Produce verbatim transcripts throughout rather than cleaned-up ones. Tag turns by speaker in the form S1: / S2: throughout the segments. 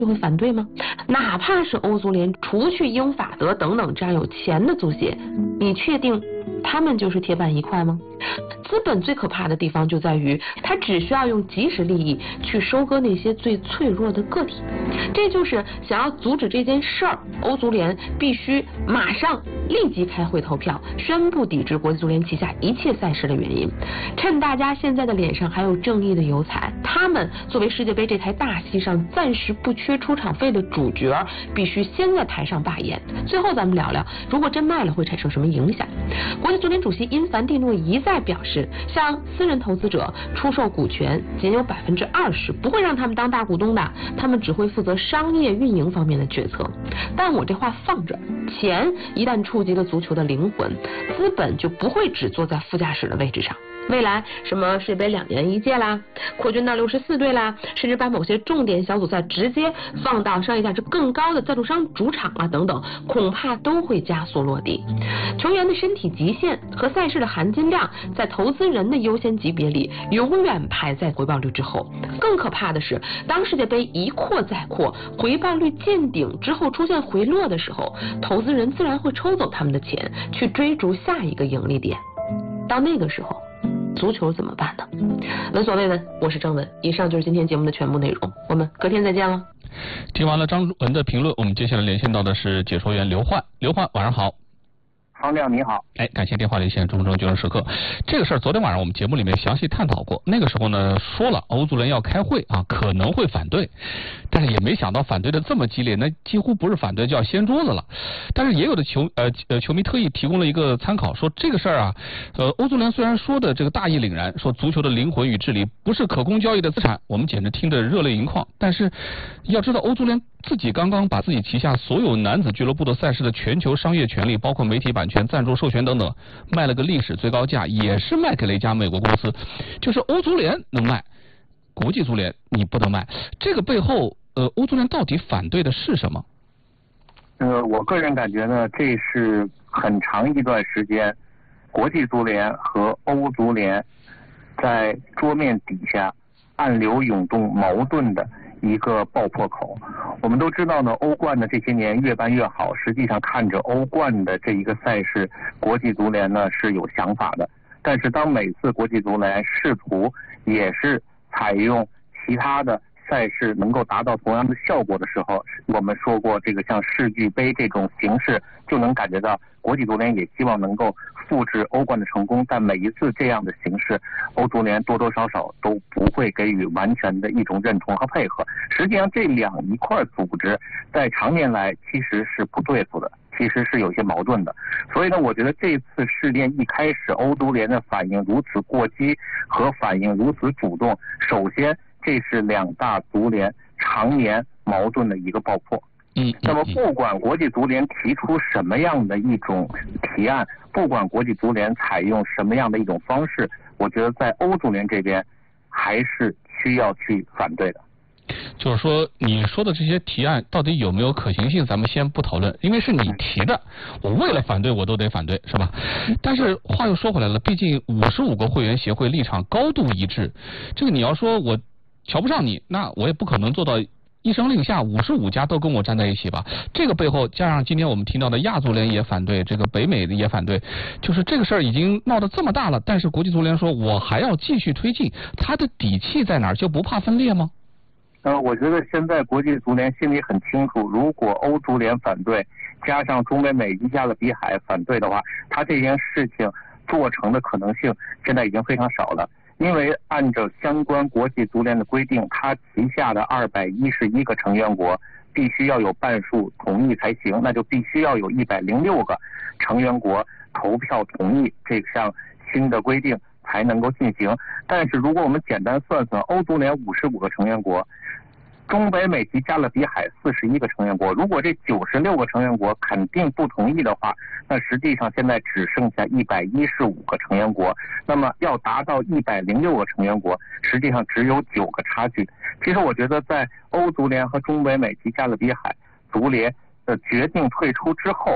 S1: 就会反对吗？哪怕是欧足联除去英法德等等这样有钱的足协，你确定他们就是铁板一块吗？资本最可怕的地方就在于，它只需要用即时利益去收割那些最脆弱的个体。这就是想要阻止这件事儿，欧足联必须马上立即开会投票，宣布抵制国际足联旗下一切赛事的原因。趁大家现在的脸上还有正义的油彩，他们作为世界杯这台大戏上暂时不缺出场费的主角，必须先在台上罢演。最后咱们聊聊，如果真卖了会产生什么影响？国际足联主席因凡蒂诺一再表示，向私人投资者出售股权仅有百分之二十，不会让他们当大股东的，他们只会负责商业运营方面的决策。但我这话放这儿，钱一旦触及了足球的灵魂，资本就不会只坐在副驾驶的位置上。未来什么世界杯两年一届啦，扩军到六十四队啦，甚至把某些重点小组赛直接放到商业价值更高的赞助商主场啊等等，恐怕都会加速落地。球员的身体极限和赛事的含金量，在投资人的优先级别里永远排在回报率之后。更可怕的是，当世界杯一扩再扩，回报率见顶之后出现回落的时候，投资人自然会抽走他们的钱，去追逐下一个盈利点。到那个时候，足球怎么办呢？闻所未闻，我是张文，以上就是今天节目的全部内容，我们隔天再见了。
S2: 听完了张文的评论，我们接下来连线到的是解说员刘焕。刘焕，晚上好。
S3: 方亮你好，
S2: 哎，感谢电话连线中正军人时刻。这个事儿昨天晚上我们节目里面详细探讨过，那个时候呢说了欧足联要开会啊，可能会反对，但是也没想到反对的这么激烈，那几乎不是反对就要掀桌子了。但是也有的球呃呃球迷特意提供了一个参考，说这个事儿啊，呃欧足联虽然说的这个大义凛然，说足球的灵魂与治理不是可供交易的资产，我们简直听得热泪盈眶。但是要知道欧足联自己刚刚把自己旗下所有男子俱乐部的赛事的全球商业权利，包括媒体版权、赞助、授权等等，卖了个历史最高价，也是卖给了一家美国公司。就是欧足联能卖，国际足联你不能卖。这个背后，呃，欧足联到底反对的是什么？
S3: 呃，我个人感觉呢，这是很长一段时间，国际足联和欧足联在桌面底下暗流涌动矛盾的一个爆破口。我们都知道呢，欧冠呢这些年越办越好，实际上看着欧冠的这一个赛事，国际足联呢是有想法的。但是当每次国际足联试图也是采用其他的赛事能够达到同样的效果的时候，我们说过这个像世俱杯这种形式，就能感觉到国际足联也希望能够复制欧冠的成功，但每一次这样的形式，欧足联多多少少都不会给予完全的一种认同和配合。实际上这两一块组织在常年来其实是不对付的，其实是有些矛盾的。所以呢，我觉得这次事件一开始，欧足联的反应如此过激和反应如此主动，首先这是两大足联常年矛盾的一个爆破。
S2: 嗯，
S3: 那么不管国际足联提出什么样的一种提案，不管国际足联采用什么样的一种方式，我觉得在欧足联这边还是需要去反对的。
S2: 就是说你说的这些提案到底有没有可行性，咱们先不讨论，因为是你提的，我为了反对我都得反对，是吧？但是话又说回来了，毕竟五十五个会员协会立场高度一致，这个你要说我瞧不上你，那我也不可能做到一声令下五十五家都跟我站在一起吧。这个背后加上今天我们听到的亚足联也反对，这个北美的也反对，就是这个事儿已经闹得这么大了，但是国际足联说我还要继续推进，他的底气在哪儿？就不怕分裂吗？
S3: 呃，我觉得现在国际足联心里很清楚，如果欧足联反对，加上中北美及加勒比海反对的话，他这件事情做成的可能性现在已经非常少了。因为按照相关国际足联的规定，它旗下的二百一十一个成员国必须要有半数同意才行，那就必须要有一百零六个成员国投票同意这项新的规定才能够进行。但是如果我们简单算算，欧足联五十五个成员国，中北美及加勒比海四十一个成员国，如果这九十六个成员国肯定不同意的话，那实际上现在只剩下一百一十五个成员国，那么要达到一百零六个成员国，实际上只有九个差距。其实我觉得在欧足联和中北美及加勒比海足联的决定退出之后，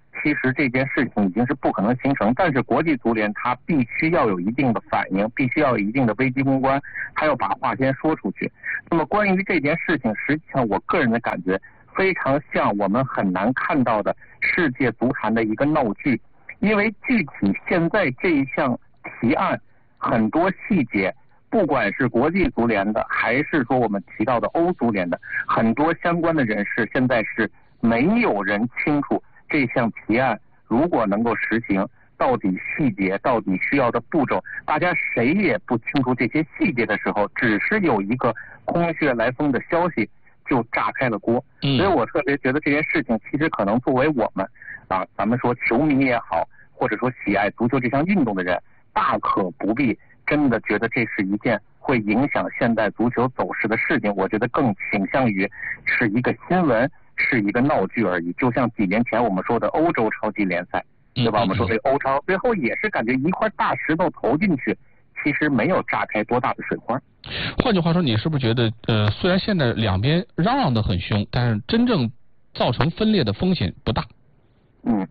S3: 其实这件事情已经是不可能形成，但是国际足联它必须要有一定的反应，必须要有一定的危机公关，它要把话先说出去。那么关于这件事情，实际上我个人的感觉非常像我们很难看到的世界足坛的一个闹剧，因为具体现在这一项提案很多细节，不管是国际足联的，还是说我们提到的欧足联的，很多相关的人士现在是没有人清楚这项提案如果能够实行，到底细节到底需要的步骤，大家谁也不清楚这些细节的时候，只是有一个空穴来风的消息就炸开了锅。
S2: 嗯、
S3: 所以我特别觉得这件事情其实可能作为我们啊，咱们说球迷也好，或者说喜爱足球这项运动的人，大可不必真的觉得这是一件会影响现代足球走势的事情。我觉得更倾向于是一个新闻，是一个闹剧而已。就像几年前我们说的欧洲超级联赛，对吧？我们说这个欧超最后也是感觉一块大石头投进去，其实没有炸开多大的水花。
S2: 换句话说，你是不是觉得呃，虽然现在两边嚷嚷得很凶，但是真正造成分裂的风险不大？
S3: 嗯，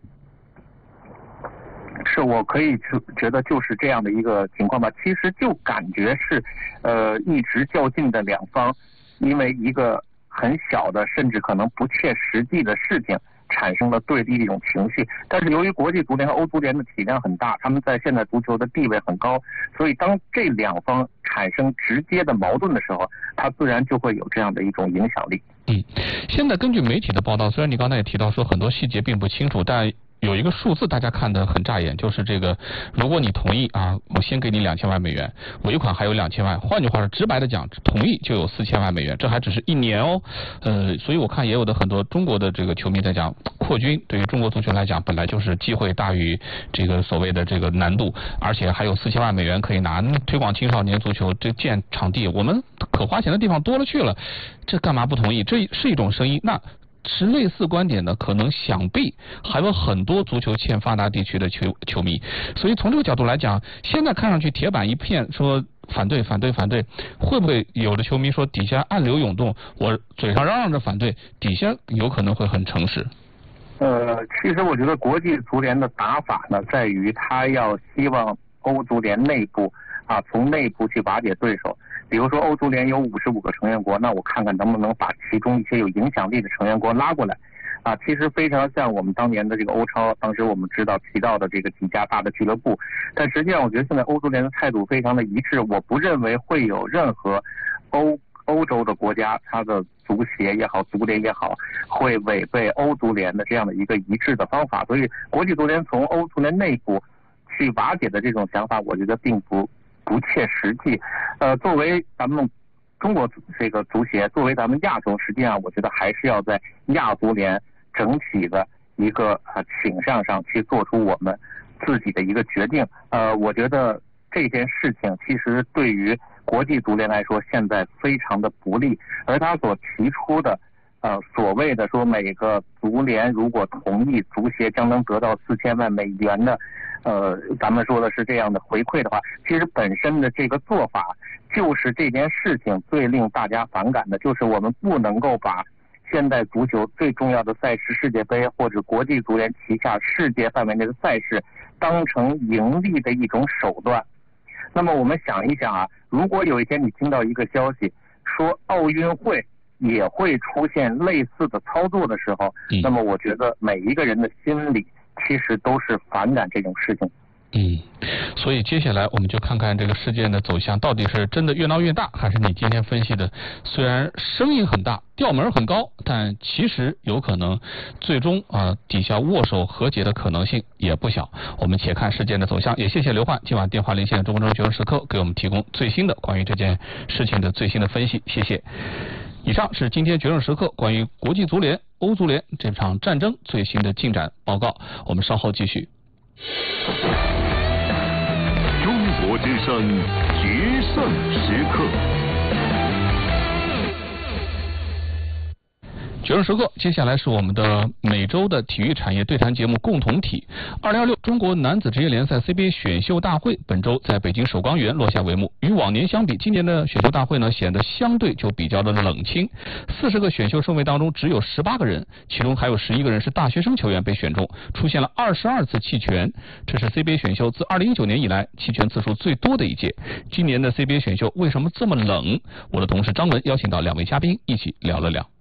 S3: 是，我可以觉得就是这样的一个情况吧。其实就感觉是呃一直较劲的两方，因为一个很小的甚至可能不切实际的事情产生了对立的一种情绪。但是由于国际足联和欧足联的体量很大，他们在现代足球的地位很高，所以当这两方产生直接的矛盾的时候，它自然就会有这样的一种影响力。
S2: 嗯，现在根据媒体的报道，虽然你刚才也提到说很多细节并不清楚，但有一个数字大家看得很扎眼，就是这个，如果你同意啊，我先给你两千万美元，尾款还有两千万。换句话说，直白的讲，同意就有四千万美元，这还只是一年哦。呃，所以我看也有的很多中国的这个球迷在讲，扩军对于中国足球来讲，本来就是机会大于这个所谓的这个难度，而且还有四千万美元可以拿，推广青少年足球，这建场地，我们可花钱的地方多了去了，这干嘛不同意？这是一种声音。那持类似观点的，可能想必还有很多足球欠发达地区的球球迷。所以从这个角度来讲，现在看上去铁板一片，说反对反对反对，会不会有的球迷说底下暗流涌动？我嘴上嚷嚷着反对，底下有可能会很诚实。
S3: 呃，其实我觉得国际足联的打法呢，在于他要希望欧足联内部啊，从内部去瓦解对手。比如说欧足联有五十五个成员国，那我看看能不能把其中一些有影响力的成员国拉过来，啊，其实非常像我们当年的这个欧超，当时我们知道提到的这个几家大的俱乐部，但实际上我觉得现在欧足联的态度非常的一致，我不认为会有任何欧欧洲的国家，它的足协也好，足联也好，会违背欧足联的这样的一个一致的方法，所以国际足联从欧足联内部去瓦解的这种想法，我觉得并不不切实际。呃，作为咱们中国这个足协，作为咱们亚洲，实际上我觉得还是要在亚足联整体的一个呃倾向上去做出我们自己的一个决定。呃，我觉得这件事情其实对于国际足联来说现在非常的不利，而他所提出的呃所谓的说每个足联如果同意，足协将能得到四千万美元的呃，咱们说的是这样的回馈的话，其实本身的这个做法就是这件事情最令大家反感的，就是我们不能够把现代足球最重要的赛事世界杯或者国际足联旗下世界范围内的赛事当成盈利的一种手段。那么我们想一想啊，如果有一天你听到一个消息说奥运会也会出现类似的操作的时候，
S2: 嗯、
S3: 那么我觉得每一个人的心里其实都是反感这种事情。
S2: 嗯，所以接下来我们就看看这个事件的走向到底是真的越闹越大，还是你今天分析的虽然声音很大，调门很高，但其实有可能最终啊底下握手和解的可能性也不小。我们且看事件的走向。也谢谢刘焕今晚电话连线中国中决胜时刻给我们提供最新的关于这件事情的最新的分析，谢谢。以上是今天决胜时刻关于国际足联、欧足联这场战争最新的进展报告，我们稍后继续。
S4: 中国之声决胜时刻。
S2: 决胜时刻，接下来是我们的每周的体育产业对谈节目共同体。二零二六中国男子职业联赛 C B A 选秀大会本周在北京首钢园落下帷幕。与往年相比，今年的选秀大会呢显得相对就比较的冷清。四十个选秀顺位当中只有十八个人，其中还有十一个人是大学生球员被选中，出现了二十二次弃权，这是 C B A 选秀自二零一九年以来弃权次数最多的一届。今年的 C B A 选秀为什么这么冷？我的同事张文邀请到两位嘉宾一起聊了聊。